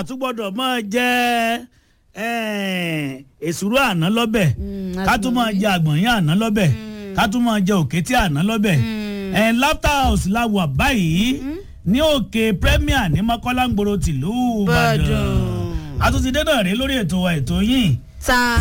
àtúgbọ́dọ̀ máa jẹ èsúrú àná lọ́bẹ̀ ká tún máa jẹ àgbọ̀nyìn àná lọ́bẹ̀ ká tún máa jẹ òkété àná lọ́bẹ̀ Laughter House la wà báyìí ní òkè Premier ní Mọ́kọ́lá ń gbòòrò tìlú Ìbàdàn àtúntì dénà rèé lórí ètò wa ètò yìí.